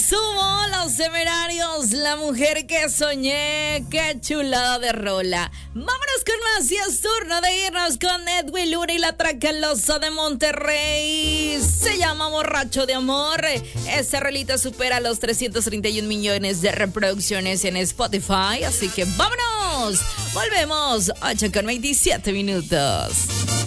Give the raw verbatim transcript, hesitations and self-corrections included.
Sumo, Los Temerarios, La Mujer que Soñé. Qué chulada de rola. Vámonos con más y es turno de irnos con Edwin Luna y la Tracalosa de Monterrey. Se llama Borracho de Amor. Esta rolita supera los trescientos treinta y un millones de reproducciones en Spotify. Así que vámonos. Volvemos. ocho con veintisiete minutos.